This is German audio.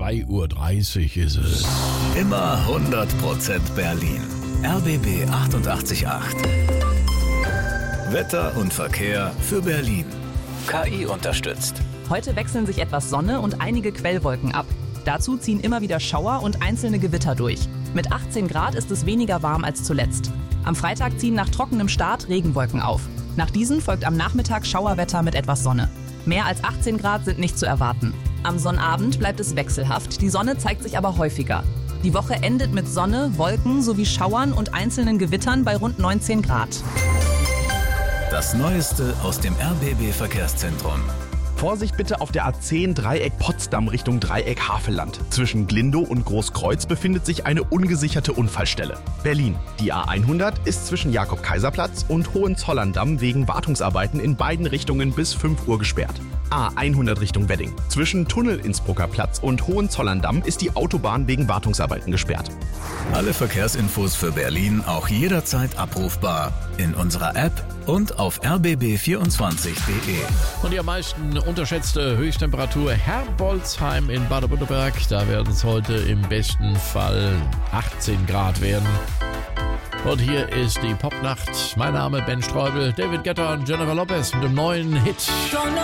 2:30 Uhr ist es. Immer 100% Berlin. RBB 88.8. Wetter und Verkehr für Berlin. KI unterstützt. Heute wechseln sich etwas Sonne und einige Quellwolken ab. Dazu ziehen immer wieder Schauer und einzelne Gewitter durch. Mit 18 Grad ist es weniger warm als zuletzt. Am Freitag ziehen nach trockenem Start Regenwolken auf. Nach diesen folgt am Nachmittag Schauerwetter mit etwas Sonne. Mehr als 18 Grad sind nicht zu erwarten. Am Sonnabend bleibt es wechselhaft, die Sonne zeigt sich aber häufiger. Die Woche endet mit Sonne, Wolken sowie Schauern und einzelnen Gewittern bei rund 19 Grad. Das Neueste aus dem RBB-Verkehrszentrum. Vorsicht bitte auf der A10 Dreieck Potsdam Richtung Dreieck Havelland. Zwischen Glindow und Großkreuz befindet sich eine ungesicherte Unfallstelle. Berlin. Die A100 ist zwischen Jakob-Kaiser-Platz und Hohenzollern-Damm wegen Wartungsarbeiten in beiden Richtungen bis 5 Uhr gesperrt. A100 Richtung Wedding. Zwischen Tunnel-Innsbrucker Platz und Hohenzollern-Damm ist die Autobahn wegen Wartungsarbeiten gesperrt. Alle Verkehrsinfos für Berlin auch jederzeit abrufbar in unserer App und auf rbb24.de. Und die am meisten unterschätzte Höchsttemperatur Herbolzheim in Baden-Württemberg. Da werden es heute im besten Fall 18 Grad werden. Und hier ist die Popnacht. Mein Name Ben Streubel, David Guetta und Jennifer Lopez mit dem neuen Hit.